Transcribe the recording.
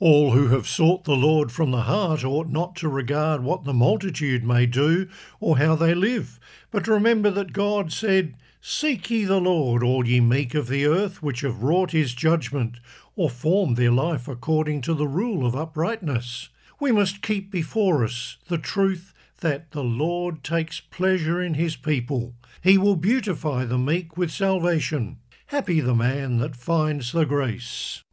All who have sought the Lord from the heart ought not to regard what the multitude may do or how they live, but remember that God said, "Seek ye the Lord, all ye meek of the earth, which have wrought his judgment, or formed their life according to the rule of uprightness." We must keep before us the truth that the Lord takes pleasure in his people. He will beautify the meek with salvation. Happy the man that finds the grace.